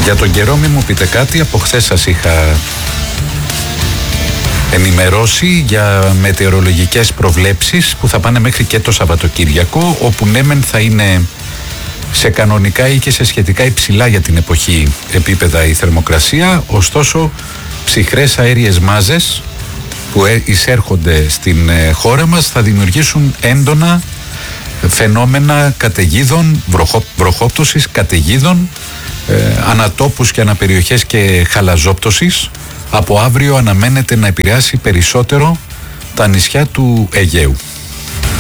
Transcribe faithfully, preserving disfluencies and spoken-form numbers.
Για τον καιρό μη μου πείτε κάτι, από χθες σας είχα ενημερώσει για μετεωρολογικές προβλέψεις που θα πάνε μέχρι και το Σαββατοκύριακο, όπου ναι μεν θα είναι σε κανονικά ή και σε σχετικά υψηλά για την εποχή επίπεδα η θερμοκρασία, ωστόσο ψυχρές αέριες μάζες που εισέρχονται στην χώρα μας θα δημιουργήσουν έντονα φαινόμενα καταιγίδων, βροχο, βροχόπτωσης, καταιγίδων, ε, ανατόπους και αναπεριοχές και χαλαζόπτωσης. Από αύριο αναμένεται να επηρεάσει περισσότερο τα νησιά του Αιγαίου.